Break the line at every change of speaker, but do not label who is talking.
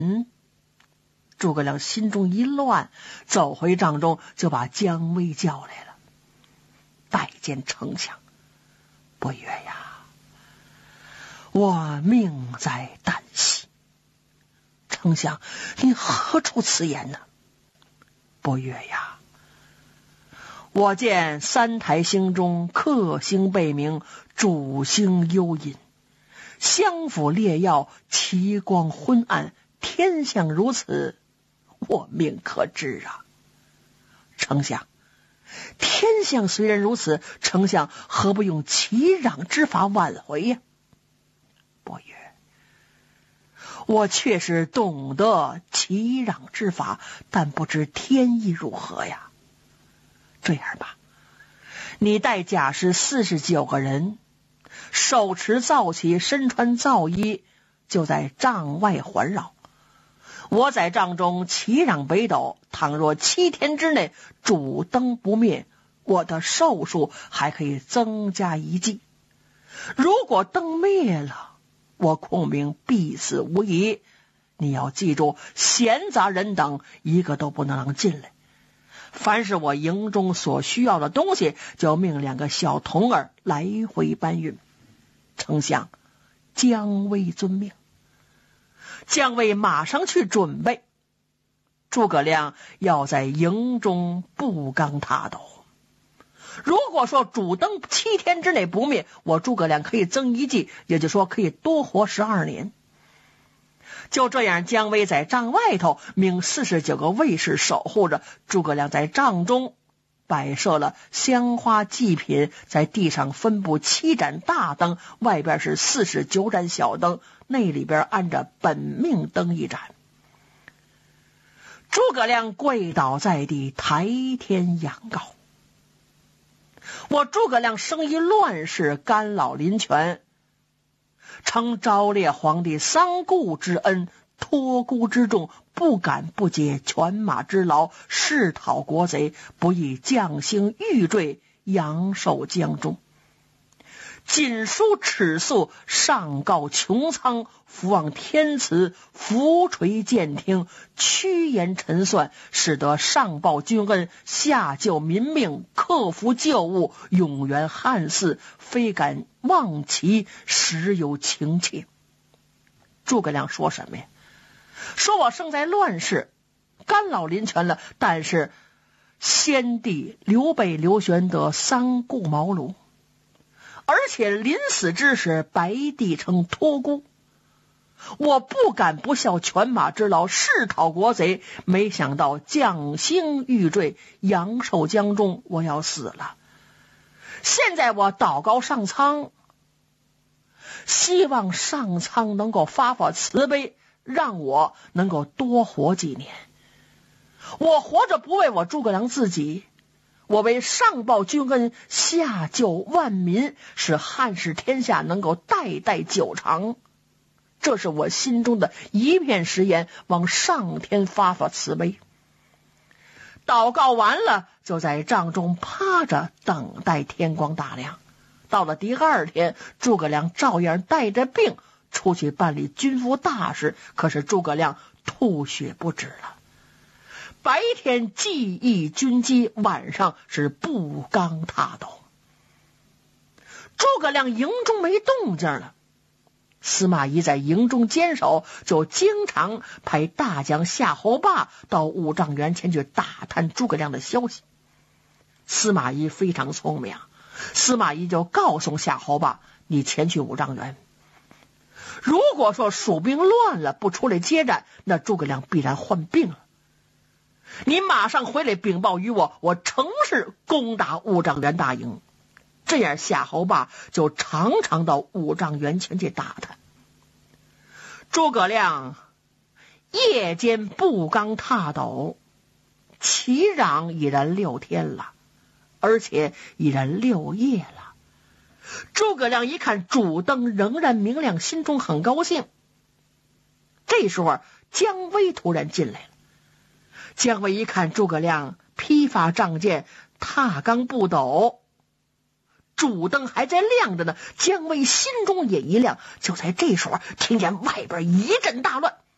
诸葛亮心中一乱，走回帐中，就把姜维叫来了。拜见丞相。伯约呀，我命在旦夕。丞相，你何出此言呢？伯约呀，我见三台星中克星背明，主星幽隐，相辅列耀，奇光昏暗，天象如此，我命可知啊。丞相，天象虽然如此，丞相何不用齐壤之法挽回呀？伯约，我确实懂得齐壤之法，但不知天意如何呀。这样吧，你带甲士49个人，手持皂旗，身穿皂衣，就在帐外环绕。我在帐中齐壤北斗，倘若7天之内主灯不灭，我的寿数还可以增加1计。如果灯灭了，我孔明必死无疑。你要记住，闲杂人等一个都不能让进来。凡是我营中所需要的东西，就命2个小童儿来回搬运。丞相，姜维遵命。姜维马上去准备。诸葛亮要在营中布纲踏斗。如果说主灯7天之内不灭，我诸葛亮可以增1计，也就是说可以多活12年。就这样，姜维在帐外头命49个卫士守护着，诸葛亮在帐中摆设了香花祭品，在地上分布7盏大灯，外边是49盏小灯，那里边按着本命灯1盏。诸葛亮跪倒在地，抬天仰告。我诸葛亮生于乱世，干扰临权，承昭烈皇帝丧故之恩，托孤之重，不敢不解犬马之劳，誓讨国贼，不以将星玉坠，阳寿江中。锦书尺素，上告穹苍，伏望天慈，浮垂监听，曲言陈算，使得上报君恩，下救民命，克服旧物，永援汉嗣，非敢忘其实有情切。诸葛亮说什么呀？说我生在乱世，干扰临权了，但是先帝刘备、刘玄德丧故茅庐，而且临死之时，白帝城托孤，我不敢不效犬马之劳，誓讨国贼。没想到将星欲坠，阳寿江中，我要死了。现在我祷告上苍，希望上苍能够发慈悲，让我能够多活几年。我活着不为我诸葛亮自己，我为上报君恩，下救万民，使汉室天下能够代代久长。这是我心中的一片誓言，望上天发慈悲。祷告完了，就在帐中趴着等待天光大亮。到了第2天，诸葛亮照样带着病出去办理军服大事，可是诸葛亮吐血不止了。白天记忆军机，晚上是布纲踏斗。诸葛亮营中没动静了，司马懿在营中坚守，就经常派大将夏侯霸到五丈原前去打探诸葛亮的消息。司马懿非常聪明，司马懿就告诉夏侯霸，你前去五丈原，如果说蜀兵乱了，不出来接战，那诸葛亮必然患病了。你马上回来禀报于我，我乘势攻打五丈原大营。这样夏侯霸就常常到五丈原前去打探。诸葛亮夜间布纲踏斗，齐壤已然6天了，而且已然6夜了。诸葛亮一看主灯仍然明亮，心中很高兴。这时候姜维突然进来了。姜维一看诸葛亮披发仗剑，踏纲不斗，主灯还在亮着呢，姜维心中也一亮。就在这时候，听见外边一阵大乱，